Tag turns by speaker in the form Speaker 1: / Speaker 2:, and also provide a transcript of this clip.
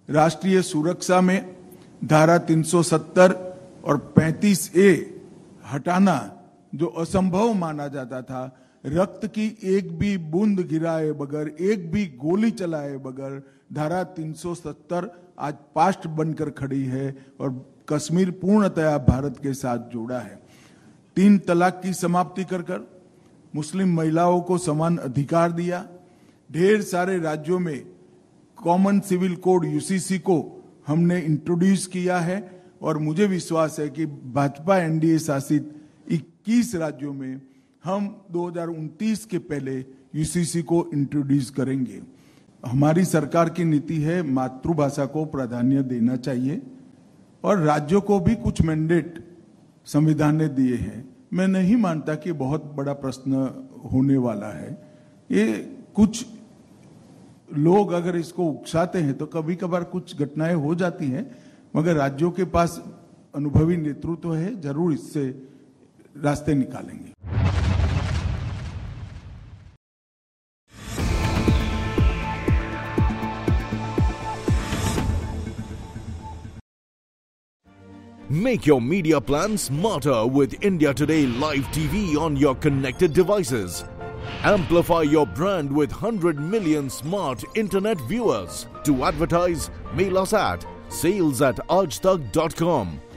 Speaker 1: राष्ट्रीय सुरक्षा में धारा 370 और 35A हटाना जो असंभव माना जाता था, रक्त की एक भी बूंद गिराए बगैर, एक भी गोली चलाए बगैर धारा 370 आज पास्ट बनकर खड़ी है और कश्मीर पूर्णतया भारत के साथ जुड़ा है। 3 तलाक की समाप्ति कर मुस्लिम महिलाओं को समान अधिकार दिया। ढेर सारे राज्यों में कॉमन सिविल कोड UCC को हमने इंट्रोड्यूस किया है और मुझे विश्वास है कि भाजपा एनडीए शासित 21 राज्यों में हम 2029 के पहले UCC को इंट्रोड्यूस करेंगे। हमारी सरकार की नीति है मातृभाषा को प्राधान्य देना चाहिए और राज्यों को भी कुछ मैंडेट संविधान ने दिए हैं। मैं नहीं मानता कि बहुत बड़ा प्रश्न होने वाला है। ये कुछ लोग अगर इसको उकसाते हैं तो कभी कभार कुछ घटनाएं हो जाती हैं, मगर राज्यों के पास अनुभवी नेतृत्व है, जरूर इससे रास्ते निकालेंगे।
Speaker 2: Make your media plan smarter with India Today Live TV on your connected devices. Amplify your brand with 100 million smart internet viewers. To advertise, mail us at sales@aajtak.com.